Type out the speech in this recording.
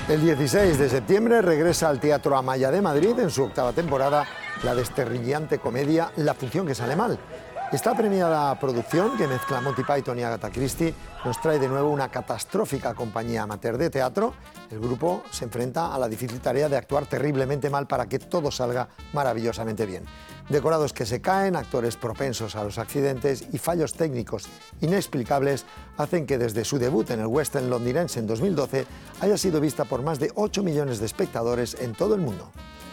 El 16 de septiembre regresa al Teatro Amaya de Madrid en su octava temporada la desterrillante comedia La función que sale mal. Esta premiada producción, que mezcla Monty Python y Agatha Christie, nos trae de nuevo una catastrófica compañía amateur de teatro. El grupo se enfrenta a la difícil tarea de actuar terriblemente mal para que todo salga maravillosamente bien. Decorados que se caen, actores propensos a los accidentes y fallos técnicos inexplicables hacen que desde su debut en el West End londinense en 2012 haya sido vista por más de 8 millones de espectadores en todo el mundo.